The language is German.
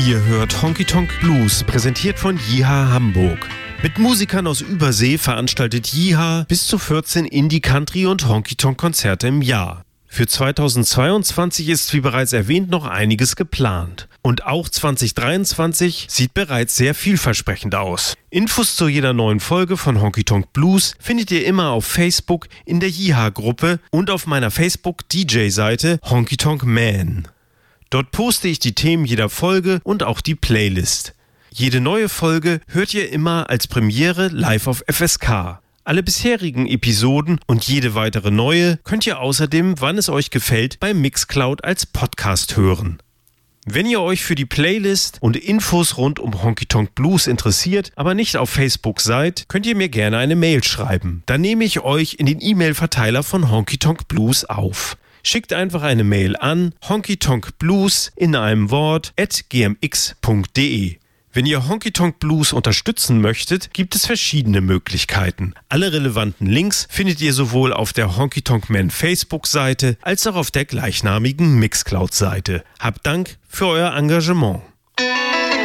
Ihr hört Honky Tonk Blues, präsentiert von Jiha Hamburg. Mit Musikern aus Übersee veranstaltet Jiha bis zu 14 Indie, Country und Honky Tonk Konzerte im Jahr. Für 2022 ist, wie bereits erwähnt, noch einiges geplant. Und auch 2023 sieht bereits sehr vielversprechend aus. Infos zu jeder neuen Folge von Honky Tonk Blues findet ihr immer auf Facebook in der Jiha-Gruppe und auf meiner Facebook-DJ-Seite Honky Tonk Man. Dort poste ich die Themen jeder Folge und auch die Playlist. Jede neue Folge hört ihr immer als Premiere live auf FSK. Alle bisherigen Episoden und jede weitere neue könnt ihr außerdem, wann es euch gefällt, bei Mixcloud als Podcast hören. Wenn ihr euch für die Playlist und Infos rund um Honky Tonk Blues interessiert, aber nicht auf Facebook seid, könnt ihr mir gerne eine Mail schreiben. Dann nehme ich euch in den E-Mail-Verteiler von Honky Tonk Blues auf. Schickt einfach eine Mail an honkytonkblues in einem Wort @gmx.de. Wenn ihr Honky Tonk Blues unterstützen möchtet, gibt es verschiedene Möglichkeiten. Alle relevanten Links findet ihr sowohl auf der Honky Tonk Man Facebook-Seite als auch auf der gleichnamigen Mixcloud-Seite. Habt Dank für euer Engagement.